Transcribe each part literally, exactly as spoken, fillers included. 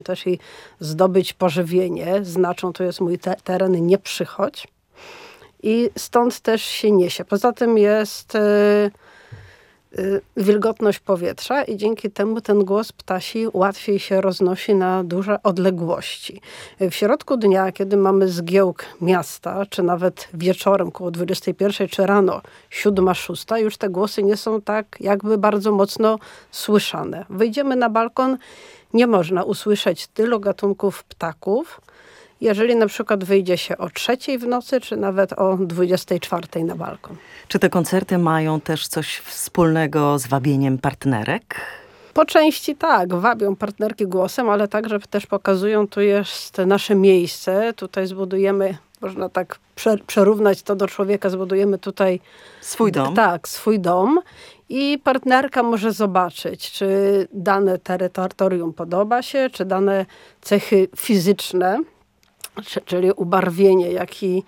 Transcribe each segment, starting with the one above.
też i zdobyć pożywienie. Znaczą, to jest mój te- teren, nie przychodź. I stąd też się niesie. Poza tym jest y, y, wilgotność powietrza i dzięki temu ten głos ptasi łatwiej się roznosi na duże odległości. W środku dnia, kiedy mamy zgiełk miasta, czy nawet wieczorem koło dwudziestej pierwszej, czy rano siódma, szósta, już te głosy nie są tak jakby bardzo mocno słyszane. Wyjdziemy na balkon, nie można usłyszeć tylu gatunków ptaków, jeżeli na przykład wyjdzie się o trzeciej w nocy, czy nawet o dwudziestej czwartej na balkon. Czy te koncerty mają też coś wspólnego z wabieniem partnerek? Po części tak, wabią partnerki głosem, ale także też pokazują, tu jest nasze miejsce. Tutaj zbudujemy, można tak przerównać to do człowieka, zbudujemy tutaj swój dom. Tak, swój dom. I partnerka może zobaczyć, czy dane terytorium podoba się, czy dane cechy fizyczne, czyli ubarwienie, jak i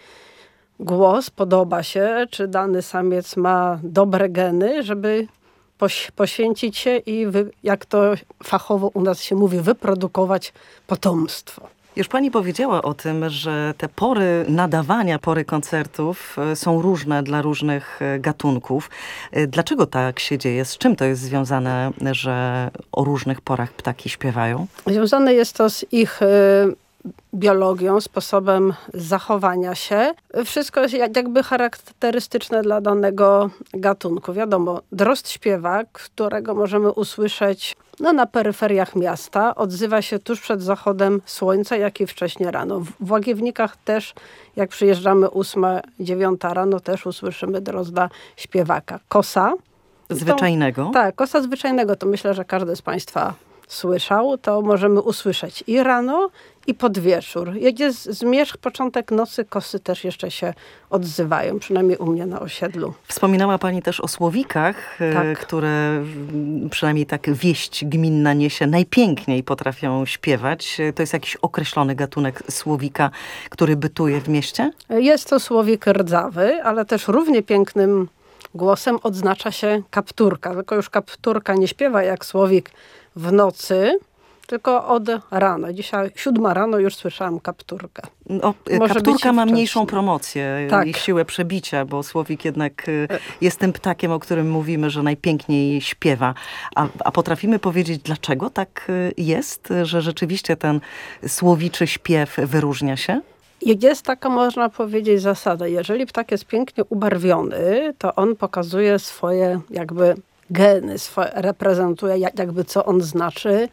głos podoba się, czy dany samiec ma dobre geny, żeby poś- poświęcić się i, wy, jak to fachowo u nas się mówi, wyprodukować potomstwo. Już pani powiedziała o tym, że te pory nadawania, pory koncertów są różne dla różnych gatunków. Dlaczego tak się dzieje? Z czym to jest związane, że o różnych porach ptaki śpiewają? Związane jest to z ich y, biologią, sposobem zachowania się. Wszystko jest jakby charakterystyczne dla danego gatunku. Wiadomo, drozd śpiewak, którego możemy usłyszeć no, na peryferiach miasta, odzywa się tuż przed zachodem słońca, jak i wcześnie rano. W Łagiewnikach też, jak przyjeżdżamy ósma, dziewiąta rano, też usłyszymy drozda śpiewaka. Kosa. Zwyczajnego? To, tak, kosa zwyczajnego, to myślę, że każdy z Państwa słyszał, to możemy usłyszeć i rano, i pod wieczór. Jak jest zmierzch, początek nocy, kosy też jeszcze się odzywają, przynajmniej u mnie na osiedlu. Wspominała pani też o słowikach, tak, które przynajmniej tak wieść gminna niesie, najpiękniej potrafią śpiewać. To jest jakiś określony gatunek słowika, który bytuje w mieście? Jest to słowik rdzawy, ale też równie pięknym głosem odznacza się kapturka. Tylko już kapturka nie śpiewa jak słowik w nocy, tylko od rana. Dzisiaj siódma rano już słyszałam kapturkę. No, kapturka ma mniejszą promocję tak. i siłę przebicia, bo słowik jednak jest tym ptakiem, o którym mówimy, że najpiękniej śpiewa. A, a potrafimy powiedzieć, dlaczego tak jest, że rzeczywiście ten słowiczy śpiew wyróżnia się? Jest taka, można powiedzieć, zasada. Jeżeli ptak jest pięknie ubarwiony, to on pokazuje swoje jakby geny, swoje, reprezentuje jakby co on znaczy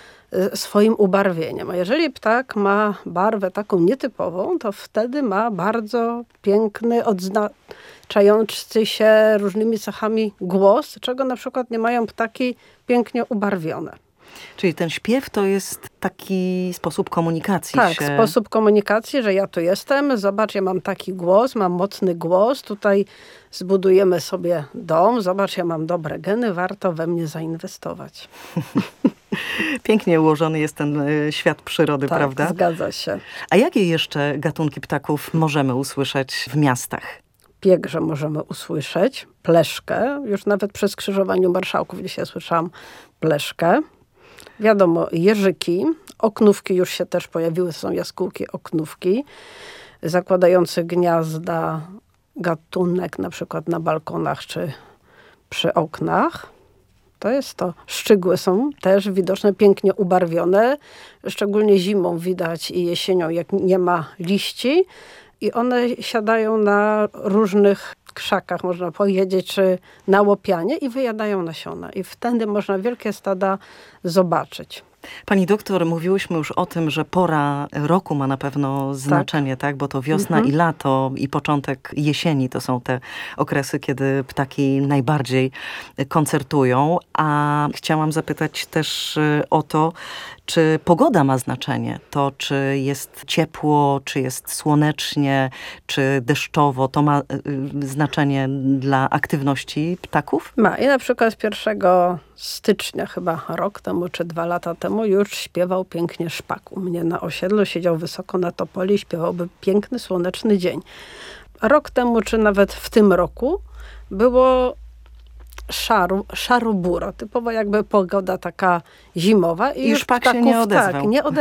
swoim ubarwieniem. A jeżeli ptak ma barwę taką nietypową, to wtedy ma bardzo piękny, odznaczający się różnymi cechami głos, czego na przykład nie mają ptaki pięknie ubarwione. Czyli ten śpiew to jest taki sposób komunikacji tak, się. Tak, sposób komunikacji, że ja tu jestem, zobacz, ja mam taki głos, mam mocny głos, tutaj zbudujemy sobie dom, zobacz, ja mam dobre geny, warto we mnie zainwestować. Pięknie ułożony jest ten świat przyrody, tak, prawda? Zgadza się. A jakie jeszcze gatunki ptaków możemy usłyszeć w miastach? Piegrze możemy usłyszeć, pleszkę, już nawet przy skrzyżowaniu marszałków dzisiaj słyszałam pleszkę. Wiadomo, jeżyki, oknówki już się też pojawiły, są jaskółki, oknówki, zakładające gniazda, gatunek na przykład na balkonach czy przy oknach. To jest to. Szczygły są też widoczne, pięknie ubarwione, szczególnie zimą widać i jesienią, jak nie ma liści i one siadają na różnych krzakach, można powiedzieć, czy na łopianie i wyjadają nasiona. I wtedy można wielkie stada zobaczyć. Pani doktor, mówiłyśmy już o tym, że pora roku ma na pewno znaczenie, tak? tak? Bo to wiosna mhm. i lato i początek jesieni to są te okresy, kiedy ptaki najbardziej koncertują. A chciałam zapytać też o to, czy pogoda ma znaczenie? To, czy jest ciepło, czy jest słonecznie, czy deszczowo, to ma y, znaczenie dla aktywności ptaków? Ma. I na przykład pierwszego stycznia, chyba rok temu, czy dwa lata temu, już śpiewał pięknie szpak. U mnie na osiedlu siedział wysoko na topoli i śpiewałby piękny, słoneczny dzień. Rok temu, czy nawet w tym roku, było szaro, szaro-buro, typowo jakby pogoda taka zimowa. I, I już szpak się nie odezwał. Tak, nie